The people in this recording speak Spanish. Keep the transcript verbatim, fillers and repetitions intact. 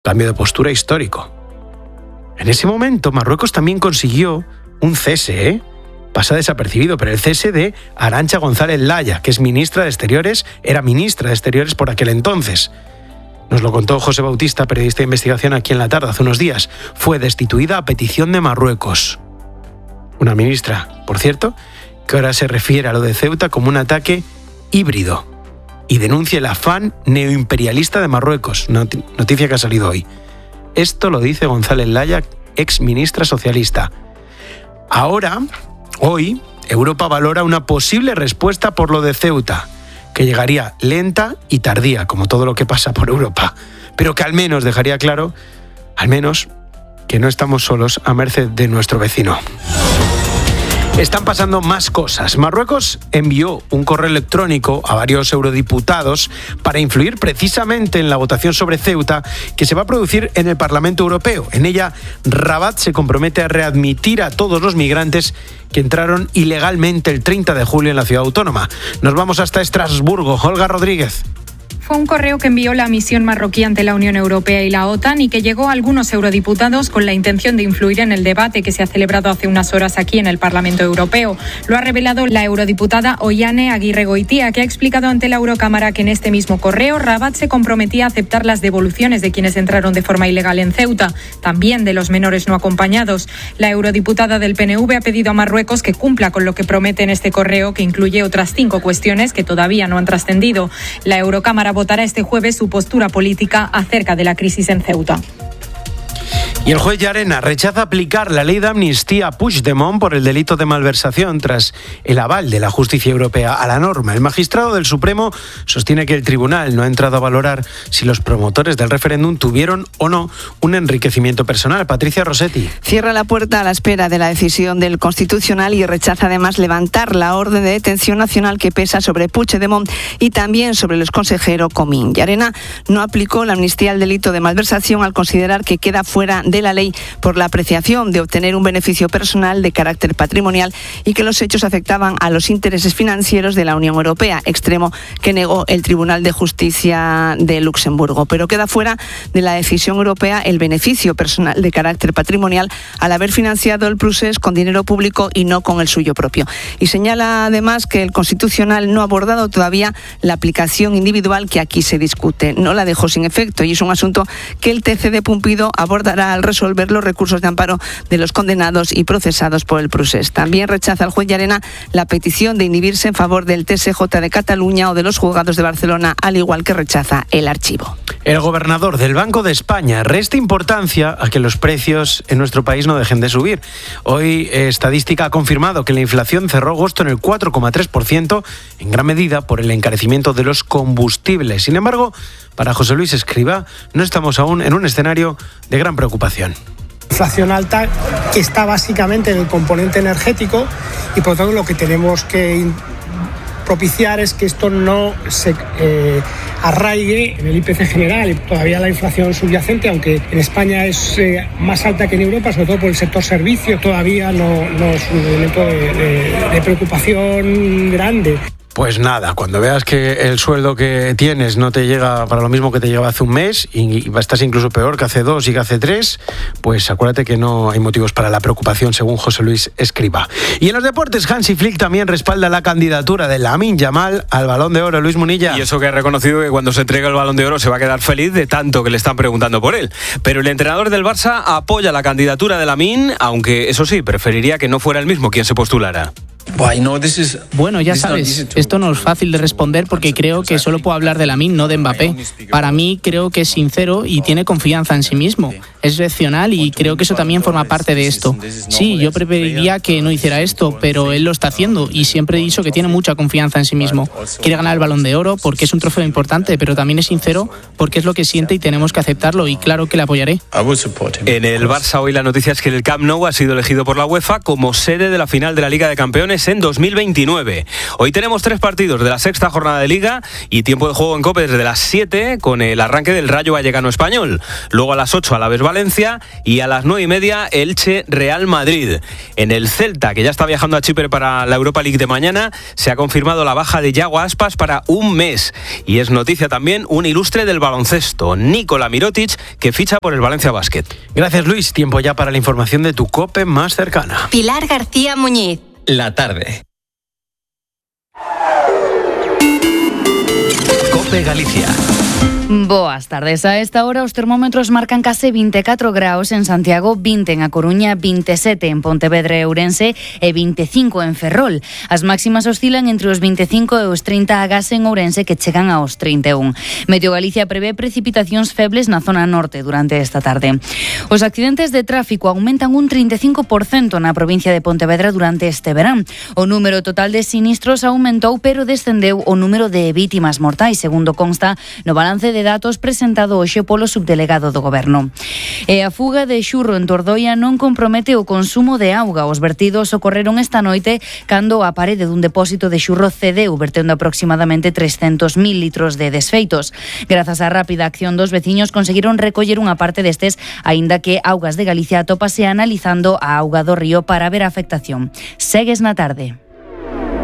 Cambio de postura histórico. En ese momento, Marruecos también consiguió un cese, ¿eh? Pasa desapercibido, pero el cese de Arantxa González Laya, que es ministra de Exteriores, era ministra de Exteriores por aquel entonces. Nos lo contó José Bautista, periodista de investigación aquí en La Tarde hace unos días. Fue destituida a petición de Marruecos. Una ministra, por cierto, que ahora se refiere a lo de Ceuta como un ataque híbrido y denuncia el afán neoimperialista de Marruecos, noticia que ha salido hoy. Esto lo dice González Laya, ex ministra socialista. Ahora, hoy, Europa valora una posible respuesta por lo de Ceuta, que llegaría lenta y tardía, como todo lo que pasa por Europa, pero que al menos dejaría claro, al menos, que no estamos solos a merced de nuestro vecino. Están pasando más cosas. Marruecos envió un correo electrónico a varios eurodiputados para influir precisamente en la votación sobre Ceuta que se va a producir en el Parlamento Europeo. En ella, Rabat se compromete a readmitir a todos los migrantes que entraron ilegalmente el treinta de julio en la ciudad autónoma. Nos vamos hasta Estrasburgo. Olga Rodríguez. Fue un correo que envió la misión marroquí ante la Unión Europea y la OTAN y que llegó a algunos eurodiputados con la intención de influir en el debate que se ha celebrado hace unas horas aquí en el Parlamento Europeo. Lo ha revelado la eurodiputada Oihane Aguirregoitia, que ha explicado ante la Eurocámara que en este mismo correo Rabat se comprometía a aceptar las devoluciones de quienes entraron de forma ilegal en Ceuta, también de los menores no acompañados. La eurodiputada del P N V ha pedido a Marruecos que cumpla con lo que promete en este correo, que incluye otras cinco cuestiones que todavía no han trascendido. La Eurocámara votará este jueves su postura política acerca de la crisis en Ceuta. Y el juez Llarena rechaza aplicar la ley de amnistía a Puigdemont por el delito de malversación tras el aval de la justicia europea a la norma. El magistrado del Supremo sostiene que el tribunal no ha entrado a valorar si los promotores del referéndum tuvieron o no un enriquecimiento personal. Patricia Rossetti. Cierra la puerta a la espera de la decisión del Constitucional y rechaza además levantar la orden de detención nacional que pesa sobre Puigdemont y también sobre el exconsejero Comín. Llarena no aplicó la amnistía al delito de malversación al considerar que queda fuera de la ley por la apreciación de obtener un beneficio personal de carácter patrimonial y que los hechos afectaban a los intereses financieros de la Unión Europea, extremo que negó el Tribunal de Justicia de Luxemburgo. Pero queda fuera de la decisión europea el beneficio personal de carácter patrimonial al haber financiado el procés con dinero público y no con el suyo propio. Y señala además que el Constitucional no ha abordado todavía la aplicación individual que aquí se discute. No la dejó sin efecto y es un asunto que el T C de Pumpido abordará al resolver los recursos de amparo de los condenados y procesados por el procés. También rechaza el juez Llarena la petición de inhibirse en favor del T S J de Cataluña o de los juzgados de Barcelona, al igual que rechaza el archivo. El gobernador del Banco de España resta importancia a que los precios en nuestro país no dejen de subir. Hoy eh, Estadística ha confirmado que la inflación cerró agosto en el cuatro coma tres por ciento, en gran medida por el encarecimiento de los combustibles. Sin embargo, para José Luis Escrivá, no estamos aún en un escenario de gran preocupación. Inflación alta que está básicamente en el componente energético y por lo tanto lo que tenemos que propiciar es que esto no se eh, arraigue en el I P C general y todavía la inflación subyacente, aunque en España es eh, más alta que en Europa, sobre todo por el sector servicio, todavía no, no es un elemento de, de, de preocupación grande. Pues nada, cuando veas que el sueldo que tienes no te llega para lo mismo que te llegaba hace un mes y estás incluso peor que hace dos y que hace tres, pues acuérdate que no hay motivos para la preocupación, según José Luis Escrivá. Y en los deportes, Hansi Flick también respalda la candidatura de Lamine Yamal al Balón de Oro. Luis Munilla. Y eso que ha reconocido que cuando se entregue el Balón de Oro se va a quedar feliz de tanto que le están preguntando por él. Pero el entrenador del Barça apoya la candidatura de Lamine, aunque eso sí, preferiría que no fuera el mismo quien se postulara. Bueno, ya sabes, esto no es fácil de responder porque creo que solo puedo hablar de Lamine, no de Mbappé. Para mí creo que es sincero y tiene confianza en sí mismo. Es racional y creo que eso también forma parte de esto. Sí, yo preferiría que no hiciera esto, pero él lo está haciendo y siempre he dicho que tiene mucha confianza en sí mismo. Quiere ganar el Balón de Oro porque es un trofeo importante, pero también es sincero porque es lo que siente y tenemos que aceptarlo y claro que le apoyaré. En el Barça hoy la noticia es que el Camp Nou ha sido elegido por la UEFA como sede de la final de la Liga de Campeones elecciones en dos mil veintinueve. Hoy tenemos tres partidos de la sexta jornada de Liga y tiempo de juego en COPE desde las siete con el arranque del Rayo Vallecano Español. Luego a las ocho Alavés Valencia y a las nueve y media Elche Real Madrid. En el Celta, que ya está viajando a Chipre para la Europa League de mañana, se ha confirmado la baja de Yago Aspas para un mes. Y es noticia también un ilustre del baloncesto, Nikola Mirotic, que ficha por el Valencia Basket. Gracias, Luis. Tiempo ya para la información de tu COPE más cercana. Pilar García Muñiz. La tarde. COPE Galicia. Boas tardes. A esta hora os termómetros marcan case veinticuatro graus en Santiago, veinte en A Coruña, veintisiete en Pontevedra e Ourense e veinticinco en Ferrol. As máximas oscilan entre os veinticinco e os trinta agás en Ourense, que chegan aos trinta e un. Meteo Galicia prevé precipitacións febles na zona norte durante esta tarde. Os accidentes de tráfico aumentan un trinta e cinco por cento na provincia de Pontevedra durante este verán. O número total de sinistros aumentou, pero descendeu o número de vítimas mortais, segundo consta no balance de datos presentado hoxe polo subdelegado do Goberno. E a fuga de xurro en Tordoia non compromete o consumo de auga. Os vertidos ocorreron esta noite cando a parede dun depósito de xurro cedeu, vertendo aproximadamente trescentos mil litros de desfeitos. Grazas á rápida acción dos veciños conseguiron recoller unha parte destes, aínda que Augas de Galicia atópase analizando a auga do río para ver a afectación. Segues na tarde.